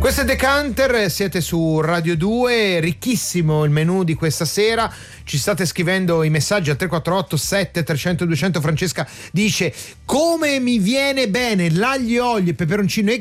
Questo è Decanter, siete su Radio 2, ricchissimo il menù di questa sera. Ci state scrivendo i messaggi al 348 7300 200. Francesca dice: come mi viene bene l'aglio, olio, peperoncino e